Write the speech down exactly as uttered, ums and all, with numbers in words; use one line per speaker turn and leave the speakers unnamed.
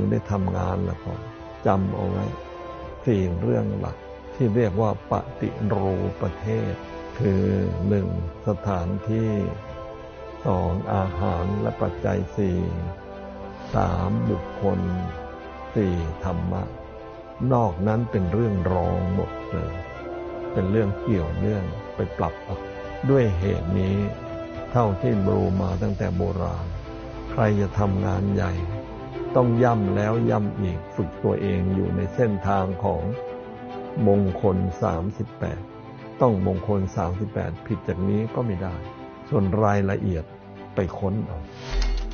ได้ทำงานแล้วก็จำเอาไว้สี่เรื่องหลักที่เรียกว่าปฏิรูปประเทศคือหนึ่งสถานที่สองอาหารและปัจจัยสี่สามบุคคลสี่ธรรมะนอกนั้นเป็นเรื่องรองหมดเลยเป็นเรื่องเกี่ยวเนื่องไปปรับเอาด้วยเหตุนี้เท่าที่รู้มาตั้งแต่โบราณใครจะทำงานใหญ่ต้องย่ำแล้วย่ำอีกฝึกตัวเองอยู่ในเส้นทางของมงคลสามสิบแปดต้องมงคลสามสิบแปดผิดจากนี้ก็ไม่ได้ส่วนรายละเอียดไปค้นเอา